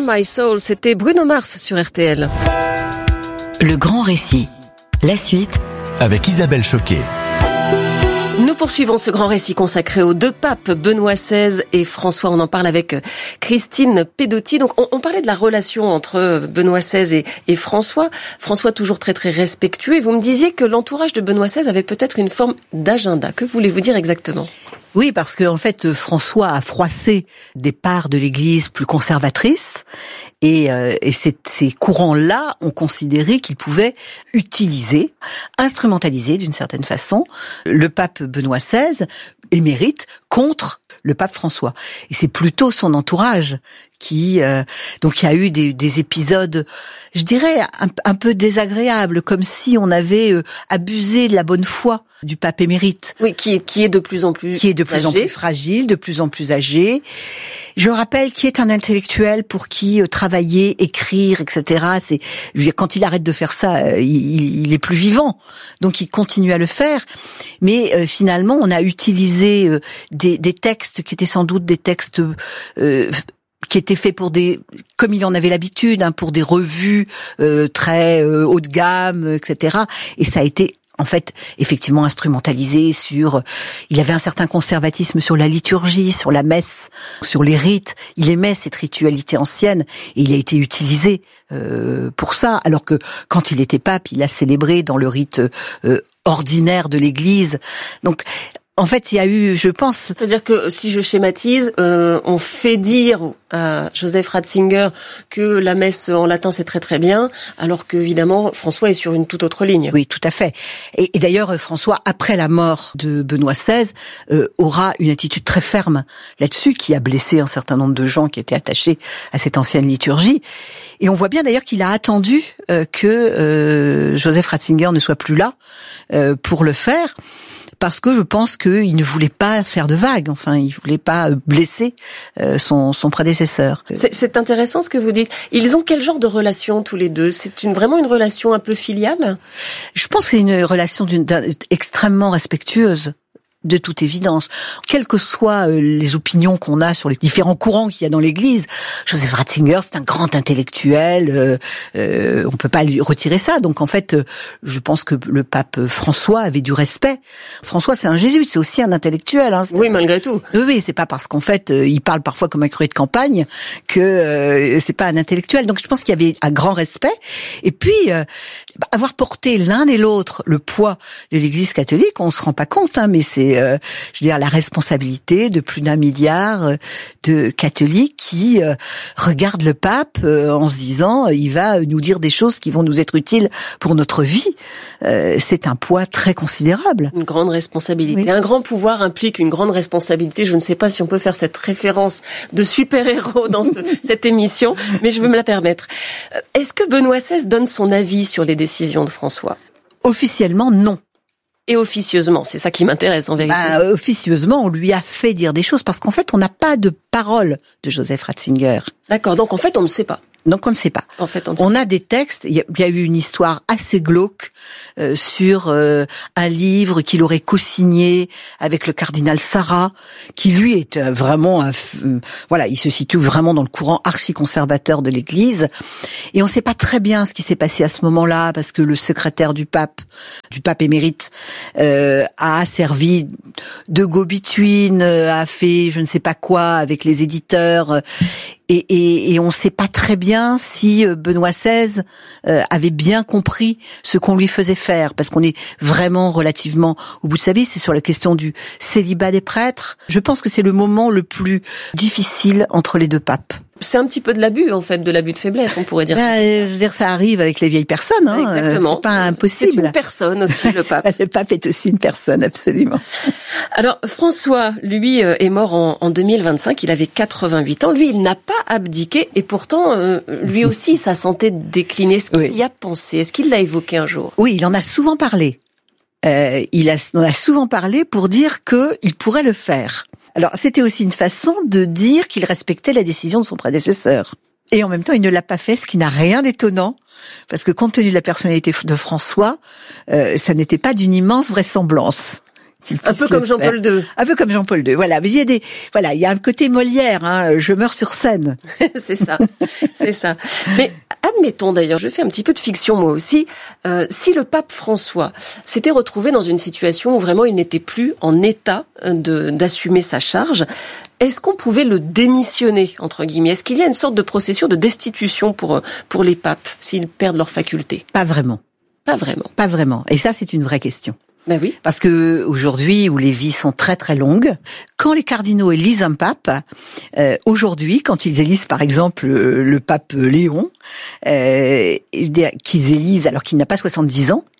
My Soul, c'était Bruno Mars sur RTL. Le grand récit. La suite avec Isabelle Choquet. Nous poursuivons ce grand récit consacré aux deux papes, Benoît XVI et François. On en parle avec Christine Pedotti. Donc, on parlait de la relation entre Benoît XVI et François. François toujours très très respectueux. Et vous me disiez que l'entourage de Benoît XVI avait peut-être une forme d'agenda. Que voulez-vous dire exactement ? Oui, parce que en fait, François a froissé des parts de l'Église plus conservatrices, et ces courants-là ont considéré qu'ils pouvaient utiliser, instrumentaliser d'une certaine façon le pape Benoît XVI, émérite, contre le pape François. Et c'est plutôt son entourage qui donc il y a eu des épisodes, je dirais un peu désagréables, comme si on avait abusé de la bonne foi du pape émérite. Oui, qui est de plus en plus en plus fragile, de plus en plus âgé. Je rappelle qui est un intellectuel pour qui travailler, écrire, etc. C'est quand il arrête de faire ça, il est plus vivant. Donc il continue à le faire. Mais finalement, on a utilisé des textes qui étaient sans doute des textes qui étaient faits comme il en avait l'habitude, pour des revues très haut de gamme, etc. Et ça a été en fait, effectivement, instrumentalisé il avait un certain conservatisme sur la liturgie, sur la messe, sur les rites. Il aimait cette ritualité ancienne et il a été utilisé pour ça. Alors que quand il était pape, il a célébré dans le rite ordinaire de l'Église. Donc, en fait, il y a eu, je pense... C'est-à-dire que, si je schématise, on fait dire à Joseph Ratzinger que la messe en latin, c'est très très bien, alors qu'évidemment, François est sur une toute autre ligne. Oui, tout à fait. Et d'ailleurs, François, après la mort de Benoît XVI, aura une attitude très ferme là-dessus, qui a blessé un certain nombre de gens qui étaient attachés à cette ancienne liturgie. Et on voit bien d'ailleurs qu'il a attendu que Joseph Ratzinger ne soit plus là pour le faire, parce que je pense qu'il ne voulait pas faire de vagues, enfin, il voulait pas blesser son prédécesseur. C'est intéressant ce que vous dites. Ils ont quel genre de relation tous les deux ? C'est vraiment une relation un peu filiale ? Je pense que c'est une relation extrêmement respectueuse. De toute évidence, quelles que soient les opinions qu'on a sur les différents courants qu'il y a dans l'Église, Joseph Ratzinger, c'est un grand intellectuel, on peut pas lui retirer ça. Donc en fait, je pense que le pape François avait du respect. François, c'est un jésuite, c'est aussi un intellectuel. Oui, malgré tout. Oui, c'est pas parce qu'en fait, il parle parfois comme un curé de campagne que c'est pas un intellectuel. Donc je pense qu'il y avait un grand respect. Et puis, avoir porté l'un et l'autre le poids de l'Église catholique, on se rend pas compte, mais c'est je veux dire, la responsabilité de plus d'1 milliard de catholiques qui regardent le pape en se disant il va nous dire des choses qui vont nous être utiles pour notre vie. C'est un poids très considérable. Une grande responsabilité. Oui. Un grand pouvoir implique une grande responsabilité. Je ne sais pas si on peut faire cette référence de super-héros dans cette émission, mais je vais me la permettre. Est-ce que Benoît XVI donne son avis sur les décisions de François ? Officiellement, non. Et officieusement, c'est ça qui m'intéresse en vérité. Officieusement, on lui a fait dire des choses parce qu'en fait, on n'a pas de parole de Joseph Ratzinger. D'accord, donc en fait, on ne sait pas. Donc on ne sait pas. En fait, on a des textes. Il y a eu une histoire assez glauque sur un livre qu'il aurait co-signé avec le cardinal Sarah, qui lui est vraiment il se situe vraiment dans le courant archi-conservateur de l'Église. Et on ne sait pas très bien ce qui s'est passé à ce moment-là, parce que le secrétaire du pape émérite, a servi de go-between, a fait je ne sais pas quoi avec les éditeurs. Et on ne sait pas très bien si Benoît XVI avait bien compris ce qu'on lui faisait faire, parce qu'on est vraiment relativement au bout de sa vie. C'est sur la question du célibat des prêtres. Je pense que c'est le moment le plus difficile entre les deux papes. C'est un petit peu de l'abus, en fait, de l'abus de faiblesse, on pourrait dire. Je veux dire, ça arrive avec les vieilles personnes. Exactement. C'est pas impossible. C'est une personne aussi, le pape. Le pape est aussi une personne, absolument. Alors, François, lui, est mort en 2025. Il avait 88 ans. Lui, il n'a pas abdiqué. Et pourtant, lui aussi, sa santé déclinait. Est-ce qu'il y a pensé ? Est-ce qu'il l'a évoqué un jour ? Oui, il en a souvent parlé. Il en a souvent parlé pour dire qu'il pourrait le faire. Alors, c'était aussi une façon de dire qu'il respectait la décision de son prédécesseur. Et en même temps, il ne l'a pas fait, ce qui n'a rien d'étonnant, parce que compte tenu de la personnalité de François, ça n'était pas d'une immense vraisemblance Un peu comme Jean-Paul II. Un peu comme Jean-Paul II. Voilà. Mais il y a un côté Molière, hein. Je meurs sur scène. C'est ça. Mais admettons d'ailleurs, je fais un petit peu de fiction moi aussi, si le pape François s'était retrouvé dans une situation où vraiment il n'était plus en état d'assumer sa charge, est-ce qu'on pouvait le démissionner, entre guillemets? Est-ce qu'il y a une sorte de procédure de destitution pour les papes s'ils perdent leurs facultés? Pas vraiment. Pas vraiment. Et ça, c'est une vraie question. Ben oui. Parce que aujourd'hui, où les vies sont très très longues, quand les cardinaux élisent un pape, aujourd'hui, quand ils élisent par exemple le pape Léon, qu'ils élisent alors qu'il n'a pas 70 ans,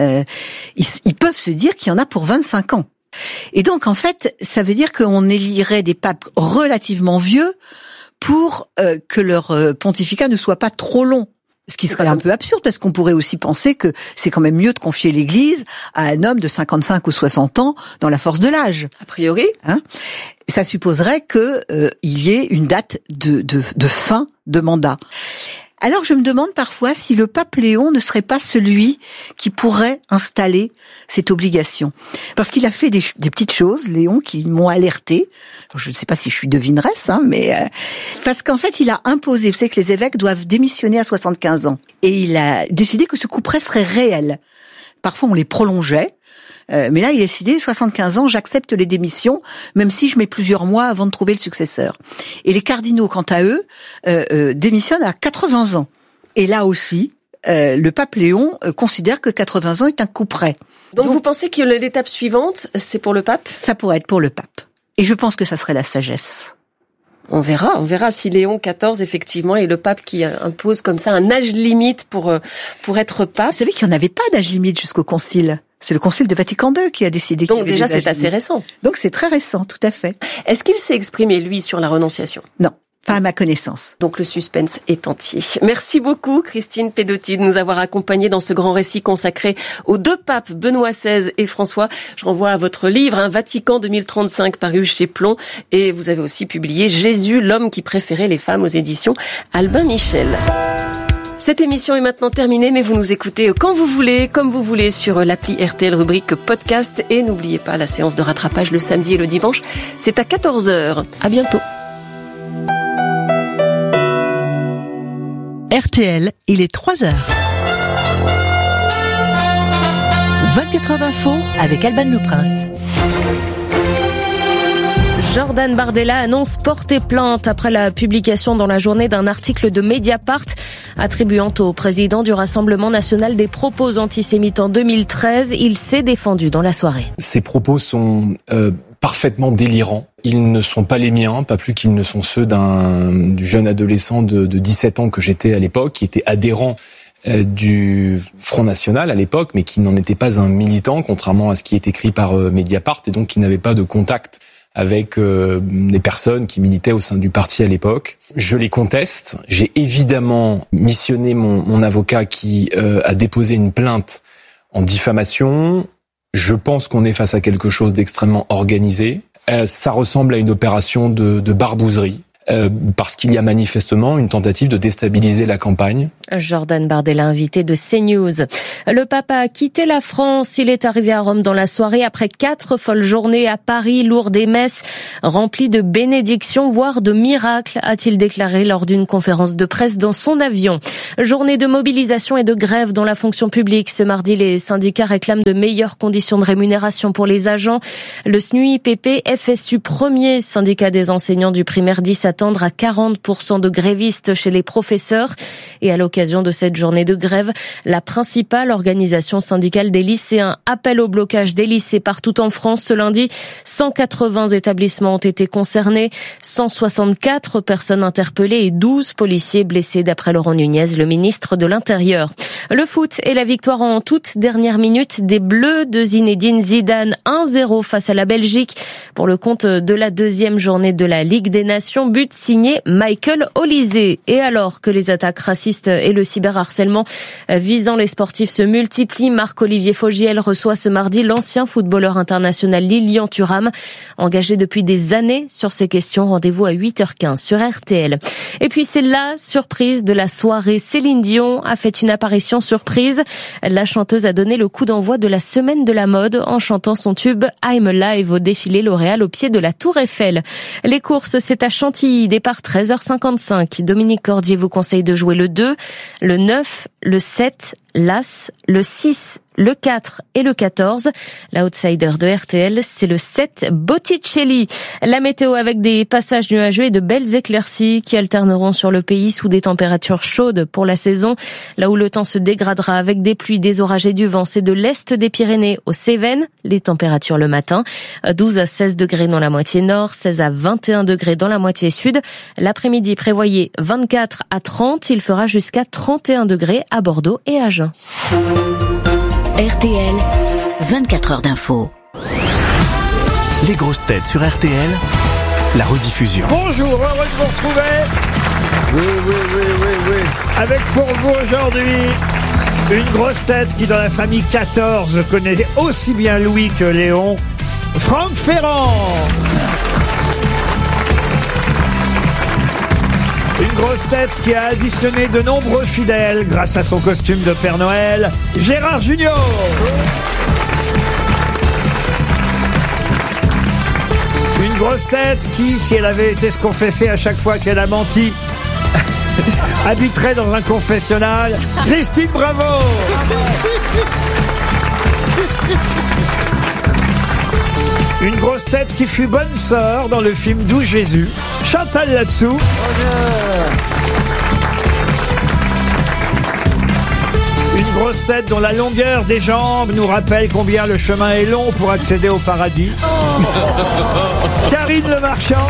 ils peuvent se dire qu'il y en a pour 25 ans. Et donc en fait, ça veut dire qu'on élirait des papes relativement vieux pour que leur pontificat ne soit pas trop long. Ce qui serait un peu absurde, parce qu'on pourrait aussi penser que c'est quand même mieux de confier l'Église à un homme de 55 ou 60 ans dans la force de l'âge. A priori. Ça supposerait que il y ait une date de fin de mandat. Alors je me demande parfois si le pape Léon ne serait pas celui qui pourrait installer cette obligation. Parce qu'il a fait des petites choses, Léon, qui m'ont alerté. Je ne sais pas si je suis devineresse, mais parce qu'en fait il a imposé, vous savez que les évêques doivent démissionner à 75 ans. Et il a décidé que ce couperet serait réel. Parfois on les prolongeait. Mais là, il a décidé, 75 ans, j'accepte les démissions, même si je mets plusieurs mois avant de trouver le successeur. Et les cardinaux, quant à eux, démissionnent à 80 ans. Et là aussi, le pape Léon considère que 80 ans est un couperet. Donc vous pensez que l'étape suivante, c'est pour le pape? Ça pourrait être pour le pape. Et je pense que ça serait la sagesse. On verra si Léon XIV, effectivement, est le pape qui impose comme ça un âge limite pour être pape. Vous savez qu'il n'y en avait pas d'âge limite jusqu'au concile. C'est le concile de Vatican II qui a décidé qu'il y avait des âges limites. Donc déjà, c'est assez récent. Donc c'est très récent, tout à fait. Est-ce qu'il s'est exprimé, lui, sur la renonciation? Non. Pas à ma connaissance. Donc le suspense est entier. Merci beaucoup Christine Pedotti de nous avoir accompagnés dans ce grand récit consacré aux deux papes, Benoît XVI et François. Je renvoie à votre livre, Vatican 2035, paru chez Plon. Et vous avez aussi publié Jésus, l'homme qui préférait les femmes, aux éditions Albin Michel. Cette émission est maintenant terminée, mais vous nous écoutez quand vous voulez, comme vous voulez, sur l'appli RTL rubrique podcast. Et n'oubliez pas la séance de rattrapage le samedi et le dimanche. C'est à 14h. À bientôt. RTL, il est 3h. 24 heures d'info avec Alban Le Prince. Jordan Bardella annonce porter plainte après la publication dans la journée d'un article de Mediapart attribuant au président du Rassemblement national des propos antisémites en 2013. Il s'est défendu dans la soirée. Ces propos sont parfaitement délirants. Ils ne sont pas les miens, pas plus qu'ils ne sont ceux du jeune adolescent de 17 ans que j'étais à l'époque, qui était adhérent du Front National à l'époque, mais qui n'en était pas un militant, contrairement à ce qui est écrit par Mediapart, et donc qui n'avait pas de contact avec des personnes qui militaient au sein du parti à l'époque. Je les conteste. J'ai évidemment missionné mon avocat qui a déposé une plainte en diffamation. Je pense qu'on est face à quelque chose d'extrêmement organisé. Ça ressemble à une opération de barbouzerie. Parce qu'il y a manifestement une tentative de déstabiliser la campagne. Jordan Bardella, invité de CNews. Le pape a quitté la France. Il est arrivé à Rome dans la soirée après 4 folles journées à Paris, lourdes et messes remplies de bénédictions, voire de miracles, a-t-il déclaré lors d'une conférence de presse dans son avion. Journée de mobilisation et de grève dans la fonction publique. Ce mardi, les syndicats réclament de meilleures conditions de rémunération pour les agents. Le SNUIPP, FSU, premier syndicat des enseignants du primaire, dit s'attendre à 40% de grévistes chez les professeurs. Et à l'occasion de cette journée de grève, la principale organisation syndicale des lycéens appelle au blocage des lycées partout en France. Ce lundi, 180 établissements ont été concernés, 164 personnes interpellées et 12 policiers blessés d'après Laurent Nunez, le ministre de l'Intérieur. Le foot et la victoire en toute dernière minute des Bleus de Zinedine Zidane, 1-0 face à la Belgique pour le compte de la deuxième journée de la Ligue des Nations. but signé Michael Olysée. Et alors que les attaques racistes et le cyberharcèlement visant les sportifs se multiplient, Marc-Olivier Fogiel reçoit ce mardi l'ancien footballeur international Lilian Thuram, engagé depuis des années sur ces questions. Rendez-vous à 8h15 sur RTL. Et puis c'est la surprise de la soirée. Céline Dion a fait une apparition surprise. La chanteuse a donné le coup d'envoi de la semaine de la mode en chantant son tube I'm Alive au défilé L'Oréal au pied de la Tour Eiffel. Les courses, c'est à Chantilly, départ 13h55. Dominique Cordier vous conseille de jouer le 2, le 9, le 7, l'As, le 6, le 4 et le 14. L'outsider de RTL, c'est le 7 Botticelli. La météo avec des passages nuageux et de belles éclaircies qui alterneront sur le pays sous des températures chaudes pour la saison. Là où le temps se dégradera avec des pluies, des orages et du vent, c'est de l'est des Pyrénées aux Cévennes. Les températures le matin, 12 à 16 degrés dans la moitié nord, 16 à 21 degrés dans la moitié sud. L'après-midi, prévoyez 24 à 30. Il fera jusqu'à 31 degrés à Bordeaux et à Agen. RTL, 24 heures d'info. Les grosses têtes sur RTL, la rediffusion. Bonjour, heureux de vous retrouver. Oui. Avec pour vous aujourd'hui une grosse tête qui dans la famille 14 connaît aussi bien Louis que Léon, Franck Ferrand. Une grosse tête qui a additionné de nombreux fidèles grâce à son costume de Père Noël, Gérard Junior. Une grosse tête qui, si elle avait été se confesser à chaque fois qu'elle a menti, habiterait dans un confessionnal, Christine Bravo. Une grosse tête qui fut bonne sœur dans le film D'où Jésus, Chantal Latsou. Une grosse tête dont la longueur des jambes nous rappelle combien le chemin est long pour accéder au paradis. Karine Le Marchand.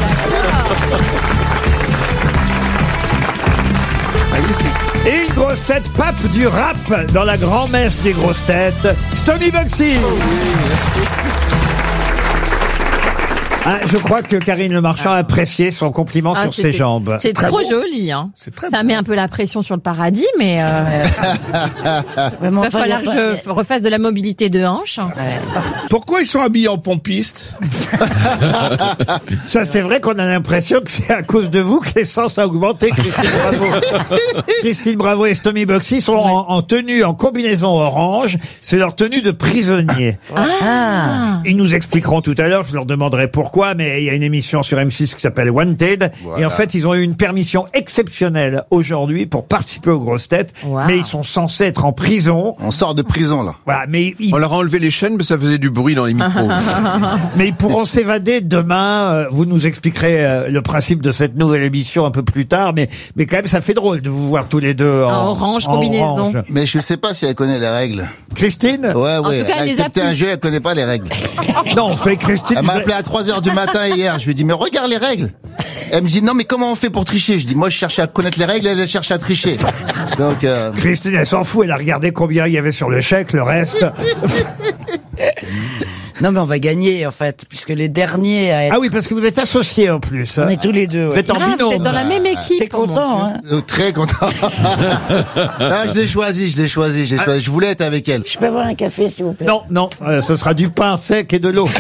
Et une grosse tête pape du rap dans la grand-messe des grosses têtes, Stomy Bugsy. Je crois que Karine Le Marchand a apprécié son compliment sur ses jambes. C'est trop joli, hein. Ça met un peu la pression sur le paradis, mais il va falloir que je refasse de la mobilité de hanche. Pourquoi ils sont habillés en pompiste? Ça, c'est vrai qu'on a l'impression que c'est à cause de vous que l'essence a augmenté, Christine Bravo. Christine Bravo et Stomy Bugsy sont en tenue, en combinaison orange. C'est leur tenue de prisonnier. Ils nous expliqueront tout à l'heure, je leur demanderai pourquoi, mais il y a une émission sur M6 qui s'appelle Wanted. Voilà. Et en fait, ils ont eu une permission exceptionnelle aujourd'hui pour participer aux grosses têtes. Wow. Mais ils sont censés être en prison. On sort de prison, là. Voilà, mais on leur a enlevé les chaînes, mais ça faisait du bruit dans les micros. Mais ils pourront s'évader demain. Vous nous expliquerez le principe de cette nouvelle émission un peu plus tard. Mais quand même, ça fait drôle de vous voir tous les deux en orange combinaison. Orange. Mais je sais pas si elle connaît les règles. Christine? Ouais. En tout cas, elle a accepté un jeu, elle connaît pas les règles. Non, fait Christine. Elle m'a appelé à 3h du matin hier. Je lui ai dit, mais regarde les règles. Elle me dit, non, mais comment on fait pour tricher? Je dis, moi, je cherchais à connaître les règles, elle cherche à tricher. Donc, Christine, elle s'en fout. Elle a regardé combien il y avait sur le chèque, le reste. Non, mais on va gagner, en fait, puisque les derniers à être... Ah oui, parce que vous êtes associés, en plus. On est tous les deux. Vous êtes en binôme. Vous êtes dans la même équipe. T'es content, hein? Très content. Ah, je l'ai choisi. Je voulais être avec elle. Je peux avoir un café, s'il vous plaît? Non, ce sera du pain sec et de l'eau.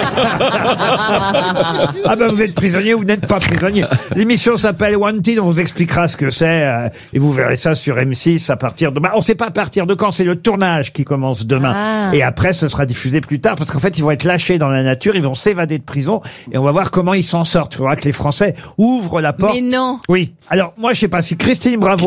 Vous êtes prisonnier ou vous n'êtes pas prisonnier. L'émission s'appelle Wanted, on vous expliquera ce que c'est, et vous verrez ça sur M6 à partir de... on sait pas à partir de quand, c'est le tournage qui commence demain. Et après, ce sera diffusé plus tard, parce qu'en fait, ils vont être lâchés dans la nature, ils vont s'évader de prison, et on va voir comment ils s'en sortent. Il faudra que les Français ouvrent la porte. Mais non. Oui. Alors, moi, je sais pas si Christine Bravo